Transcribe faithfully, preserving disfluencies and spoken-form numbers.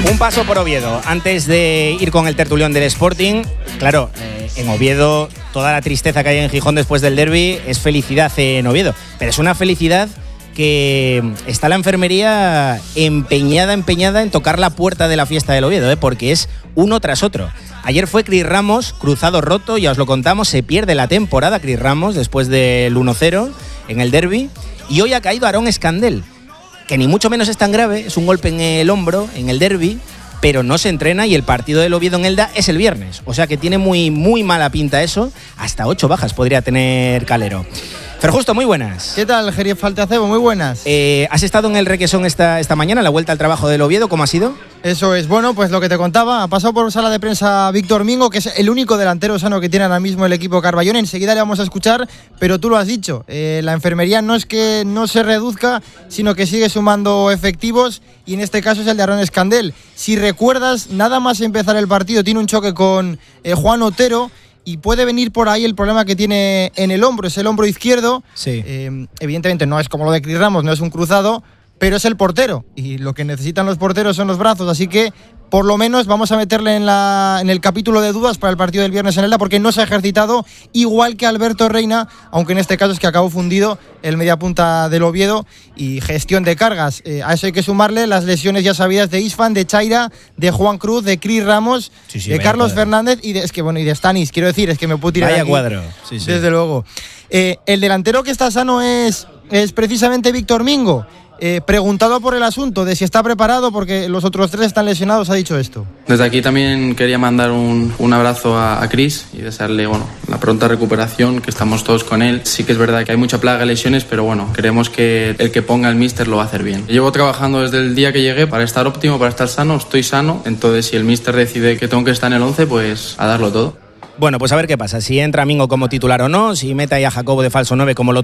Un paso por Oviedo. Antes de ir con el tertulión del Sporting, claro, eh, en Oviedo toda la tristeza que hay en Gijón después del derbi es felicidad en Oviedo, pero es una felicidad que está la enfermería empeñada, empeñada en tocar la puerta de la fiesta del Oviedo, ¿eh? Porque es uno tras otro. Ayer fue Cris Ramos, cruzado roto, ya os lo contamos, se pierde la temporada Cris Ramos después del uno cero en el derbi, y hoy ha caído Aarón Escandel, que ni mucho menos es tan grave, es un golpe en el hombro en el derbi, pero no se entrena y el partido del Oviedo en Elda es el viernes, o sea que tiene muy, muy mala pinta eso, hasta ocho bajas podría tener Calero. Fer Justo, muy buenas. ¿Qué tal, Gerief Falteacebo? Muy buenas. Eh, ¿Has estado en el Requesón esta, esta mañana, la vuelta al trabajo del Oviedo? ¿Cómo ha sido? Eso es, bueno, pues lo que te contaba, ha pasado por sala de prensa Víctor Mingo, que es el único delantero sano que tiene ahora mismo el equipo Carballón. Enseguida le vamos a escuchar, pero tú lo has dicho, eh, la enfermería no es que no se reduzca, sino que sigue sumando efectivos, y en este caso es el de Aarón Escandel. Si recuerdas, nada más empezar el partido, tiene un choque con eh, Juan Otero, y puede venir por ahí el problema que tiene en el hombro, es el hombro izquierdo. Sí. Eh, evidentemente no es como lo de Cris Ramos, no es un cruzado, pero es el portero, y lo que necesitan los porteros son los brazos, así que por lo menos vamos a meterle en, la, en el capítulo de dudas para el partido del viernes en Elda, porque no se ha ejercitado, igual que Alberto Reina, aunque en este caso es que acabó fundido el mediapunta del Oviedo. Y gestión de cargas, eh, a eso hay que sumarle las lesiones ya sabidas de Isfan, de Chaira, de Juan Cruz, de Cris Ramos, sí, sí, de Carlos cuadro. Fernández y de, es que, bueno, y de Stanis, quiero decir, es que me puedo tirar vaya aquí, cuadro, sí, sí. Desde luego. Eh, el delantero que está sano es, es precisamente Víctor Mingo. Eh, preguntado por el asunto de si está preparado, porque los otros tres están lesionados, ha dicho esto. Desde aquí también quería mandar un, un abrazo a, a Cris y desearle, bueno, la pronta recuperación, que estamos todos con él. Sí que es verdad que hay mucha plaga de lesiones, pero bueno, creemos que el que ponga el míster lo va a hacer bien. Llevo trabajando desde el día que llegué para estar óptimo, para estar sano, estoy sano, entonces si el míster decide que tengo que estar en el once, pues a darlo todo. Bueno, pues a ver qué pasa, si entra Mingo como titular o no, si mete ahí a Jacobo de falso nueve como lo